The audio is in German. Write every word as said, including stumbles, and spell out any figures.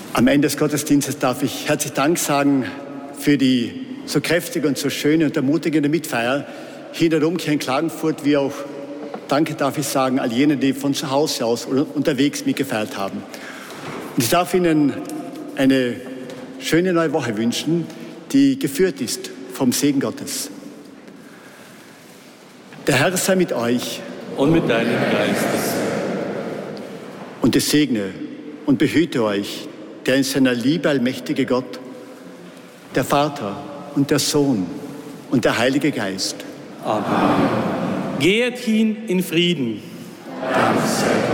Am Ende des Gottesdienstes darf ich herzlich Dank sagen für die so kräftige und so schöne und ermutigende Mitfeier hier in der Domkirche in Klagenfurt, wie auch Danke darf ich sagen all jenen, die von zu Hause aus oder unterwegs mitgefeiert haben. Und ich darf Ihnen eine schöne neue Woche wünschen, die geführt ist vom Segen Gottes. Der Herr sei mit euch. Und mit deinem Geist. Und es segne und behüte euch, der in seiner Liebe allmächtige Gott, der Vater und der Sohn und der Heilige Geist. Amen. Geht hin in Frieden.